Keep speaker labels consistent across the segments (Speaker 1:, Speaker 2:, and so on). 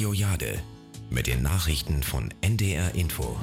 Speaker 1: Radio Jade mit den Nachrichten von NDR Info.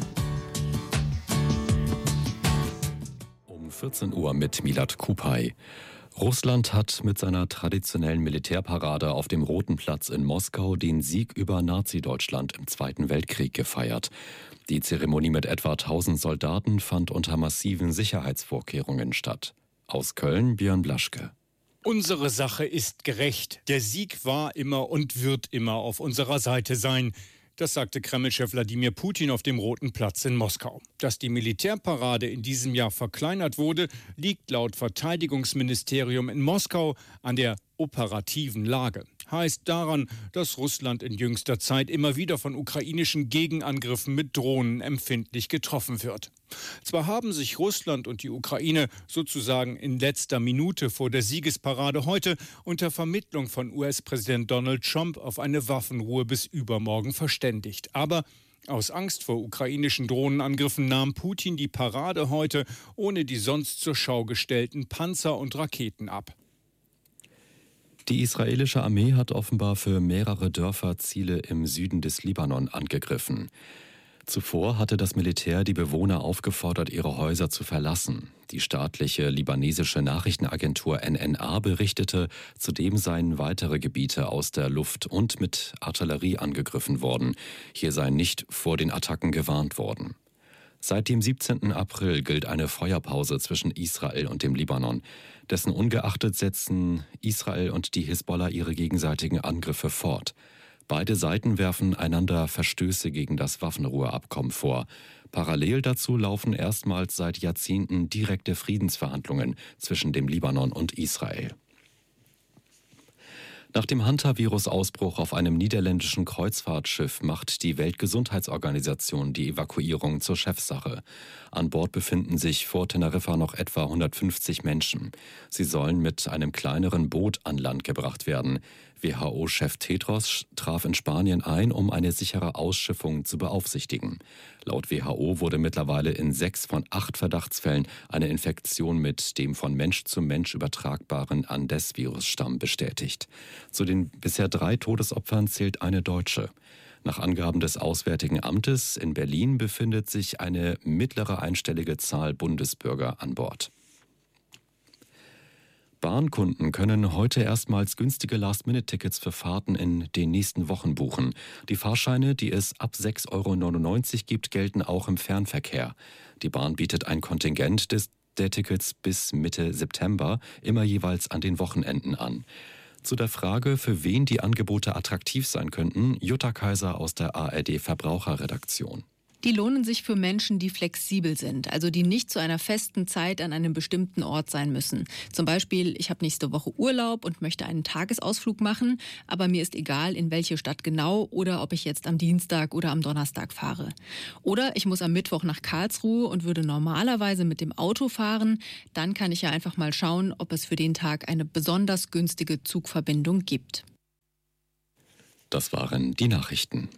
Speaker 2: Um 14 Uhr mit Milad Kupay. Russland hat mit seiner traditionellen Militärparade auf dem Roten Platz in Moskau den Sieg über Nazi-Deutschland im Zweiten Weltkrieg gefeiert. Die Zeremonie mit etwa 1000 Soldaten fand unter massiven Sicherheitsvorkehrungen statt. Aus Köln Björn Blaschke.
Speaker 3: Unsere Sache ist gerecht. Der Sieg war immer und wird immer auf unserer Seite sein. Das sagte Kreml-Chef Wladimir Putin auf dem Roten Platz in Moskau. Dass die Militärparade in diesem Jahr verkleinert wurde, liegt laut Verteidigungsministerium in Moskau an der operativen Lage. Heißt daran, dass Russland in jüngster Zeit immer wieder von ukrainischen Gegenangriffen mit Drohnen empfindlich getroffen wird. Zwar haben sich Russland und die Ukraine sozusagen in letzter Minute vor der Siegesparade heute unter Vermittlung von US-Präsident Donald Trump auf eine Waffenruhe bis übermorgen verständigt. Aber aus Angst vor ukrainischen Drohnenangriffen nahm Putin die Parade heute ohne die sonst zur Schau gestellten Panzer und Raketen ab.
Speaker 2: Die israelische Armee hat offenbar für mehrere Dörfer Ziele im Süden des Libanon angegriffen. Zuvor hatte das Militär die Bewohner aufgefordert, ihre Häuser zu verlassen. Die staatliche libanesische Nachrichtenagentur NNA berichtete, zudem seien weitere Gebiete aus der Luft und mit Artillerie angegriffen worden. Hier sei nicht vor den Attacken gewarnt worden. Seit dem 17. April gilt eine Feuerpause zwischen Israel und dem Libanon. Dessen ungeachtet setzen Israel und die Hisbollah ihre gegenseitigen Angriffe fort. Beide Seiten werfen einander Verstöße gegen das Waffenruheabkommen vor. Parallel dazu laufen erstmals seit Jahrzehnten direkte Friedensverhandlungen zwischen dem Libanon und Israel. Nach dem Hantavirus-Ausbruch auf einem niederländischen Kreuzfahrtschiff macht die Weltgesundheitsorganisation die Evakuierung zur Chefsache. An Bord befinden sich vor Teneriffa noch etwa 150 Menschen. Sie sollen mit einem kleineren Boot an Land gebracht werden. WHO-Chef Tedros traf in Spanien ein, um eine sichere Ausschiffung zu beaufsichtigen. Laut WHO wurde mittlerweile in 6 von 8 Verdachtsfällen eine Infektion mit dem von Mensch zu Mensch übertragbaren Andes-Virusstamm bestätigt. Zu den bisher 3 Todesopfern zählt eine Deutsche. Nach Angaben des Auswärtigen Amtes in Berlin befindet sich eine mittlere einstellige Zahl Bundesbürger an Bord. Bahnkunden können heute erstmals günstige Last-Minute-Tickets für Fahrten in den nächsten Wochen buchen. Die Fahrscheine, die es ab 6,99 € gibt, gelten auch im Fernverkehr. Die Bahn bietet ein Kontingent der Tickets bis Mitte September, immer jeweils an den Wochenenden an. Zu der Frage, für wen die Angebote attraktiv sein könnten, Jutta Kaiser aus der ARD-Verbraucherredaktion.
Speaker 4: Die lohnen sich für Menschen, die flexibel sind, also die nicht zu einer festen Zeit an einem bestimmten Ort sein müssen. Zum Beispiel, ich habe nächste Woche Urlaub und möchte einen Tagesausflug machen, aber mir ist egal, in welche Stadt genau oder ob ich jetzt am Dienstag oder am Donnerstag fahre. Oder ich muss am Mittwoch nach Karlsruhe und würde normalerweise mit dem Auto fahren. Dann kann ich ja einfach mal schauen, ob es für den Tag eine besonders günstige Zugverbindung gibt.
Speaker 2: Das waren die Nachrichten.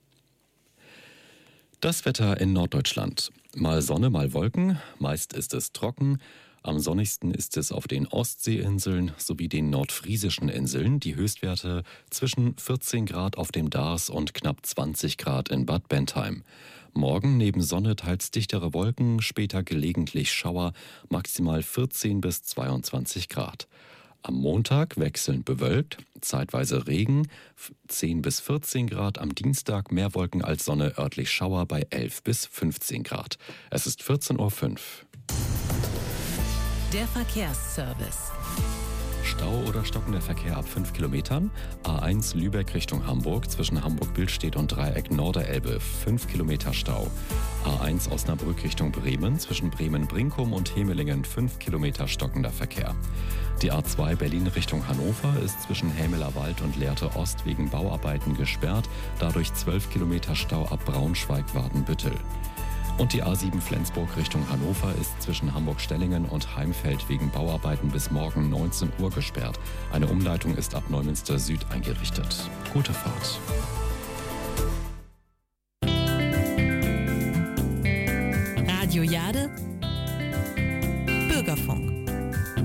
Speaker 2: Das Wetter in Norddeutschland. Mal Sonne, mal Wolken. Meist ist es trocken. Am sonnigsten ist es auf den Ostseeinseln sowie den nordfriesischen Inseln. Die Höchstwerte zwischen 14 Grad auf dem Darß und knapp 20 Grad in Bad Bentheim. Morgen neben Sonne teils dichtere Wolken, später gelegentlich Schauer, maximal 14 bis 22 Grad. Am Montag wechselnd bewölkt, zeitweise Regen, 10 bis 14 Grad. Am Dienstag mehr Wolken als Sonne, örtlich Schauer bei 11 bis 15 Grad. Es ist 14:05 Uhr.
Speaker 5: Der Verkehrsservice.
Speaker 2: Stau oder stockender Verkehr ab 5 Kilometern. A1 Lübeck Richtung Hamburg zwischen Hamburg-Billstedt und Dreieck Norderelbe 5 Kilometer Stau. A1 Osnabrück Richtung Bremen zwischen Bremen-Brinkum und Hemelingen 5 Kilometer stockender Verkehr. Die A2 Berlin Richtung Hannover ist zwischen Hämelerwald und Lehrte Ost wegen Bauarbeiten gesperrt, dadurch 12 Kilometer Stau ab Braunschweig-Wadenbüttel. Und die A7 Flensburg Richtung Hannover ist zwischen Hamburg-Stellingen und Heimfeld wegen Bauarbeiten bis morgen 19 Uhr gesperrt. Eine Umleitung ist ab Neumünster Süd eingerichtet. Gute Fahrt.